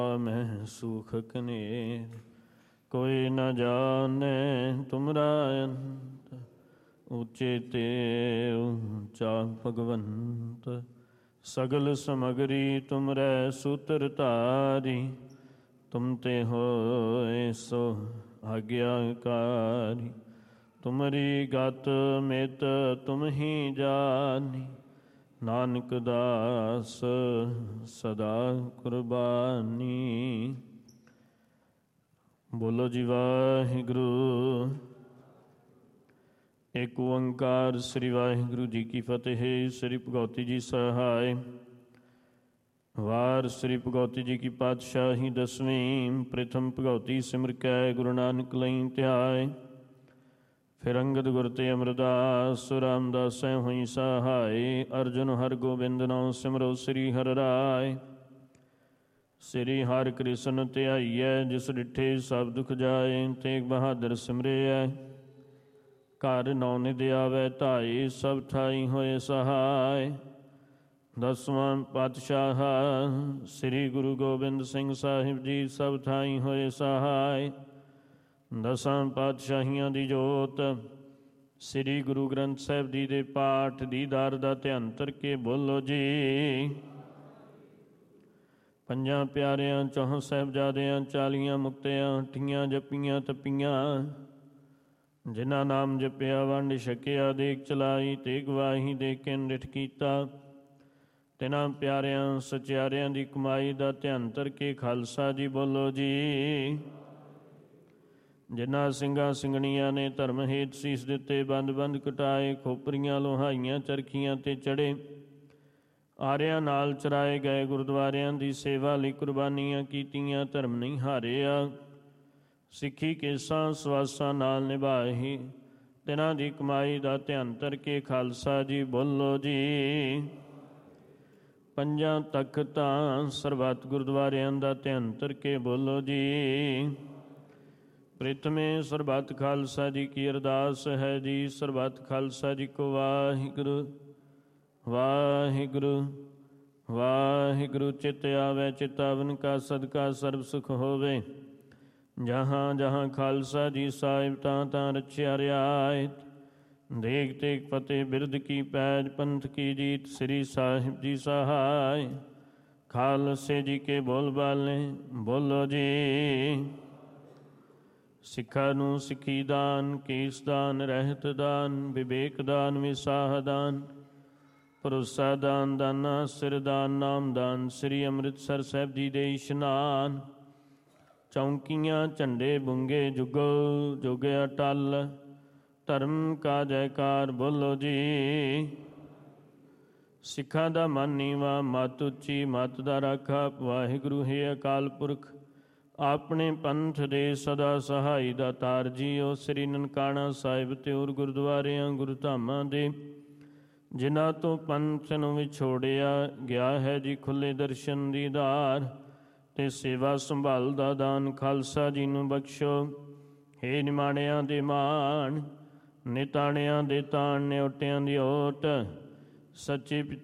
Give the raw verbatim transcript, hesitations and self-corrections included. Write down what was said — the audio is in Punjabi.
मैं सुख कनेर कोई न जाने तुमरा अंत ऊंचे ते ऊंचा भगवंत सगल समगरी तुमरै सूत्र धारी तुम ते होए सो आज्ञाकारी तुमरी गत मित तुम ही जानी नानक दास सदा कुर्बानी। बोलो जी वाहिगुरु। एक ओंकार श्री वाहिगुरु जी की फतेह। श्री भगवती जी सहाय। वार श्री भगवती जी की पातशाही दसवीं। प्रथम भगवती सिमर कै गुरु नानक लई ध्याय। फिर अंगद गुर ते अमरदास रामदास हुई सहाय। अर्जुन हर गोबिंद नाम सिमरो श्री हर राय। श्री हर कृष्ण ध्याईऐ जिस डिठे सब दुख जाए। तेग बहादुर सिमरिऐ घर नौ निध आवै धाई। सब ठाई होए सहाय। दसवां पातशाह श्री गुरु गोबिंद सिंह साहिब जी सब ठाई होए सहाय। दसां पातशाहियां दी जोत श्री गुरु ग्रंथ साहिब जी दे पाठ दीदार दा ध्यान करके बोलो जी। ਪੰਜਾਂ ਪਿਆਰਿਆਂ ਚੌਹਾਂ ਸਾਹਿਬਜ਼ਾਦਿਆਂ ਚਾਲੀਆਂ ਮੁਕਤਿਆਂ ਅੱਠੀਆਂ ਜਪੀਆਂ ਤਪੀਆਂ ਜਿਨ੍ਹਾਂ ਨਾਮ ਜਪਿਆ ਵੰਡ ਛਕਿਆ ਦੇਖ ਚਲਾਈ ਤੇ ਗਵਾਹੀ ਦੇ ਕੇ ਨਿਠ ਕੀਤਾ ਤਿਨਾਂ ਪਿਆਰਿਆਂ ਸਚਿਆਰਿਆਂ ਦੀ ਕਮਾਈ ਦਾ ਧਿਆਨ ਧਰ ਕੇ ਖਾਲਸਾ ਜੀ ਬੋਲੋ ਜੀ। ਜਿਨ੍ਹਾਂ ਸਿੰਘਾਂ ਸਿੰਘਣੀਆਂ ਨੇ ਧਰਮ ਹੇਤ ਸੀਸ ਦਿੱਤੇ ਬੰਦ ਬੰਦ ਕਟਾਏ ਖੋਪਰੀਆਂ ਲੋਹਾਈਆਂ ਚਰਖੀਆਂ ਤੇ ਚੜੇ ਆਰਿਆਂ ਨਾਲ ਚਰਾਏ ਗਏ ਗੁਰਦੁਆਰਿਆਂ ਦੀ ਸੇਵਾ ਲਈ ਕੁਰਬਾਨੀਆਂ ਕੀਤੀਆਂ ਧਰਮ ਨਹੀਂ ਹਾਰਿਆ ਸਿੱਖੀ ਕੇਸਾਂ ਸਵਾਸਾਂ ਨਾਲ ਨਿਭਾਹੀ ਤਿਨਾਂ ਦੀ ਕਮਾਈ ਦਾ ਧਿਆਨ ਧਰ ਕੇ ਖਾਲਸਾ ਜੀ ਬੋਲੋ ਜੀ। ਪੰਜਾਂ ਤਖ਼ਤਾਂ ਸਰਬੱਤ ਗੁਰਦੁਆਰਿਆਂ ਦਾ ਧਿਆਨ ਧਰ ਕੇ ਬੋਲੋ ਜੀ। ਪ੍ਰਿਥਮੇ ਸਰਬੱਤ ਖਾਲਸਾ ਜੀ ਕੀ ਅਰਦਾਸ ਹੈ ਜੀ। ਸਰਬੱਤ ਖਾਲਸਾ ਜੀ ਕੋ ਵਾਹਿਗੁਰੂ ਵਾਹਿਗੁਰੂ ਵਾਹਿਗੁਰੂ। ਚਿਤ ਆਵੈ ਚਿਤਾਵਨ ਕਾ ਸਦਕਾ ਸਰਬ ਸੁਖ ਹੋਵੇ। ਜਹਾਂ ਜਹਾਂ ਖਾਲਸਾ ਜੀ ਸਾਹਿਬ ਤਾਂ ਤਾਂ ਰਚਿਆ ਰਿਆਇਤ। ਦੇਖ ਤੇਗ ਫਤਿਹ ਬਿਰਦ ਕੀ ਪੈਜ ਪੰਥ ਕੀ ਜੀਤ ਸ੍ਰੀ ਸਾਹਿਬ ਜੀ ਸਹਾਇ। ਖਾਲਸੇ ਜੀ ਕੇ ਬੋਲ ਬਾਲੇ ਬੋਲੋ ਜੀ। ਸਿੱਖਾਂ ਨੂੰ ਸਿੱਖੀ ਦਾਨ ਕੇਸ ਦਾਨ ਰਹਿਤ ਦਾਨ ਵਿਵੇਕ ਦਾਨ ਵਿਸਾਹ ਦਾਨ ਭਰੋਸਾ ਦਾਨ ਦਾਨਾ ਸਿਰ ਦਾਨ ਨਾਮ ਦਾਨ ਸ੍ਰੀ ਅੰਮ੍ਰਿਤਸਰ ਸਾਹਿਬ ਜੀ ਦੇ ਇਸ਼ਨਾਨ ਚੌਂਕੀਆਂ ਝੰਡੇ ਬੁੰਗੇ ਜੁਗੋ ਜੁਗ ਅਟਲ ਧਰਮ ਕਾ ਜੈਕਾਰ ਬੋਲੋ ਜੀ। ਸਿੱਖਾਂ ਦਾ ਮਨ ਨੀਵਾ ਮਤ ਉੱਚੀ ਮਤ ਦਾ ਰਾਖਾ ਵਾਹਿਗੁਰੂ ਹੈ ਅਕਾਲ ਪੁਰਖ ਆਪਣੇ ਪੰਥ ਦੇ ਸਦਾ ਸਹਾਈ ਦਾ ਤਾਰ ਜੀਓ। ਸ੍ਰੀ ਨਨਕਾਣਾ ਸਾਹਿਬ ਤੇ ਹੋਰ ਗੁਰਦੁਆਰਿਆਂ ਗੁਰਧਾਮਾਂ ਦੇ ਜਿਨ੍ਹਾਂ ਤੋਂ ਪੰਥ ਨੂੰ ਵਿਛੋੜਿਆ ਗਿਆ ਹੈ ਜੀ ਖੁੱਲ੍ਹੇ ਦਰਸ਼ਨ ਦੀਦਾਰ ਅਤੇ ਸੇਵਾ ਸੰਭਾਲ ਦਾ ਦਾਨ ਖਾਲਸਾ ਜੀ ਨੂੰ ਬਖਸ਼ੋ। ਹੇ ਨਿਮਾਣਿਆਂ ਦੇ ਮਾਣ ਨਿਤਾਣਿਆਂ ਦੇ ਤਾਣ ਨਿਉਟਿਆਂ ਦੀ ਓਟ ਸੱਚੇ